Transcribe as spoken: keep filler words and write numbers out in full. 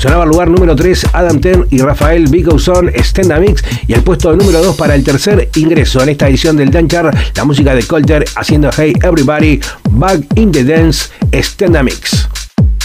Sonaba el lugar número tres Adam Ten y Rafael Bicouson, Stenda Mix, y el puesto número dos para el tercer ingreso en esta edición del Dance Chart, la música de Colter haciendo Hey Everybody, Back in the Dance, Stenda Mix.